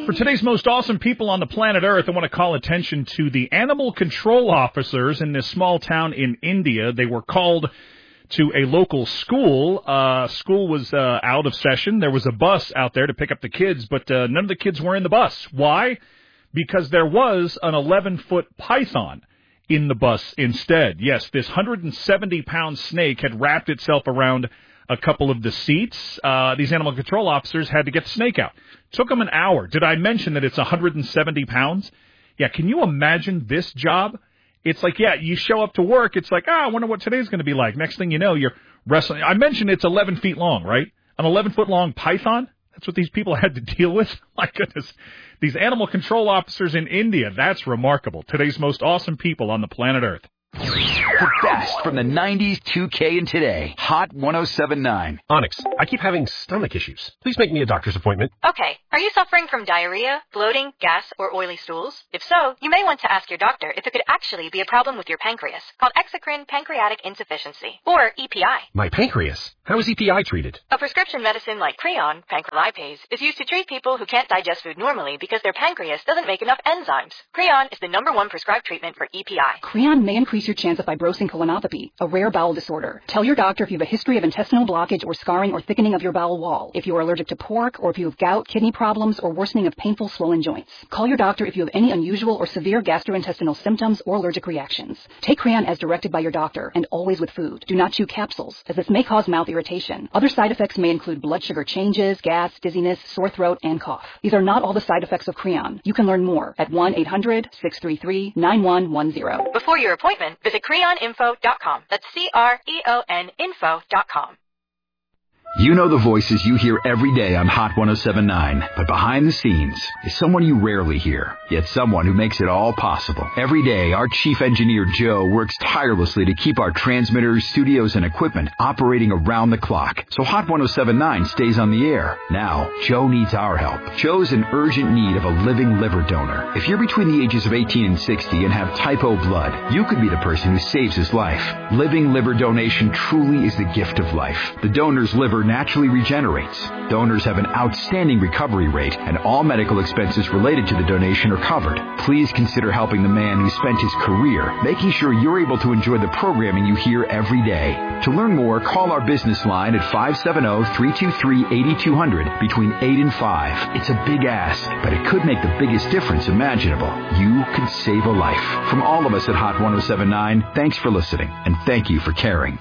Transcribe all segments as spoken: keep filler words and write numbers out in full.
For today's most awesome people on the planet Earth, I want to call attention to the animal control officers in this small town in India. They were called to a local school. Uh, school was uh, out of session. There was a bus out there to pick up the kids, but uh, none of the kids were in the bus. Why? Because there was an eleven-foot python in the bus instead. Yes, this one hundred seventy pound snake had wrapped itself around a couple of the seats. Uh, these animal control officers had to get the snake out. Took them an hour. Did I mention that it's one hundred seventy pounds? Yeah, can you imagine this job? It's like, yeah, you show up to work, it's like, ah, I wonder what today's going to be like. Next thing you know, you're wrestling. I mentioned it's eleven feet long, right? An eleven-foot long python? That's what these people had to deal with? My goodness. These animal control officers in India, that's remarkable. Today's most awesome people on the planet Earth. The best from the nineties, two K, and today. Hot one oh seven point nine. Onyx, I keep having stomach issues. Please make me a doctor's appointment. Okay. Are you suffering from diarrhea, bloating, gas, or oily stools? If so, you may want to ask your doctor if it could actually be a problem with your pancreas, called exocrine pancreatic insufficiency, or E P I. My pancreas? How is E P I treated? A prescription medicine like Creon, pancrelipase, is used to treat people who can't digest food normally because their pancreas doesn't make enough enzymes. Creon is the number one prescribed treatment for E P I. Creon may increase your chance of fibrosing colonopathy, a rare bowel disorder. Tell your doctor if you have a history of intestinal blockage or scarring or thickening of your bowel wall, if you are allergic to pork, or if you have gout, kidney problems, or worsening of painful swollen joints. Call your doctor if you have any unusual or severe gastrointestinal symptoms or allergic reactions. Take Creon as directed by your doctor, and always with food. Do not chew capsules, as this may cause mouth irritation. Other side effects may include blood sugar changes, gas, dizziness, sore throat, and cough. These are not all the side effects of Creon. You can learn more at one eight hundred, six three three, nine one one zero. Before your appointment, visit creon info dot com. That's C R E O N info dot com. You know the voices you hear every day on Hot one oh seven point nine, but behind the scenes is someone you rarely hear, yet someone who makes it all possible. Every day, our chief engineer, Joe, works tirelessly to keep our transmitters, studios, and equipment operating around the clock, so Hot one oh seven point nine stays on the air. Now, Joe needs our help. Joe's in urgent need of a living liver donor. If you're between the ages of eighteen and sixty and have type O blood, you could be the person who saves his life. Living liver donation truly is the gift of life. The donor's liver naturally regenerates. Donors have an outstanding recovery rate, and all medical expenses related to the donation are covered. Please consider helping the man who spent his career making sure you're able to enjoy the programming you hear every day. To learn more, call our business line at five seven zero, three two three, eight two zero zero between eight and five. It's a big ask, but it could make the biggest difference imaginable. You could save a life. From all of us at Hot one oh seven point nine, thanks for listening, and thank you for caring.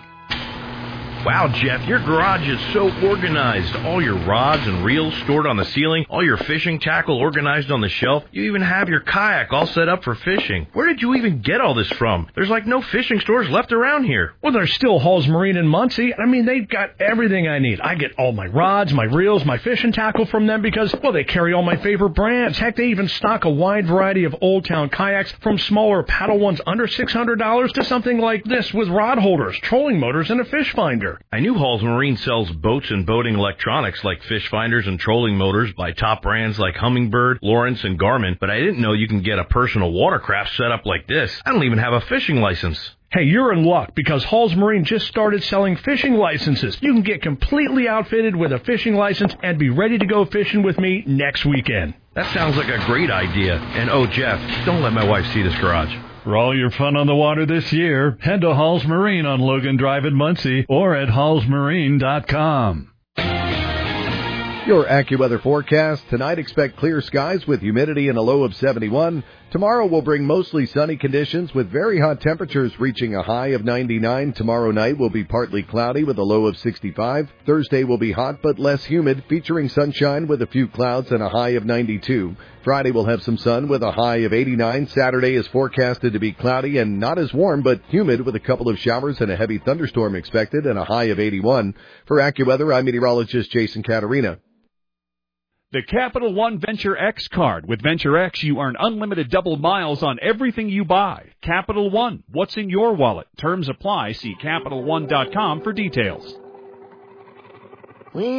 Wow, Jeff, your garage is so organized. All your rods and reels stored on the ceiling, all your fishing tackle organized on the shelf. You even have your kayak all set up for fishing. Where did you even get all this from? There's like no fishing stores left around here. Well, there's still Hall's Marine in Muncie. I mean, they've got everything I need. I get all my rods, my reels, my fishing tackle from them because, well, they carry all my favorite brands. Heck, they even stock a wide variety of Old Town kayaks, from smaller paddle ones under six hundred dollars to something like this with rod holders, trolling motors, and a fish finder. I knew Hall's Marine sells boats and boating electronics like fish finders and trolling motors by top brands like Humminbird, Lawrence, and Garmin, but I didn't know you can get a personal watercraft set up like this. I don't even have a fishing license. Hey, you're in luck because Hall's Marine just started selling fishing licenses. You can get completely outfitted with a fishing license and be ready to go fishing with me next weekend. That sounds like a great idea. And oh, Jeff, don't let my wife see this garage. For all your fun on the water this year, head to Hall's Marine on Logan Drive in Muncie or at halls marine dot com. Your AccuWeather forecast. Tonight, expect clear skies with humidity and a low of seventy-one. Tomorrow will bring mostly sunny conditions with very hot temperatures reaching a high of ninety-nine. Tomorrow night will be partly cloudy with a low of sixty-five. Thursday will be hot but less humid, featuring sunshine with a few clouds and a high of ninety-two. Friday will have some sun with a high of eighty-nine. Saturday is forecasted to be cloudy and not as warm but humid with a couple of showers and a heavy thunderstorm expected and a high of eighty-one. For AccuWeather, I'm meteorologist Jason Caterina. The Capital One Venture X card. With Venture X, you earn unlimited double miles on everything you buy. Capital One, what's in your wallet? Terms apply. See Capital One dot com for details.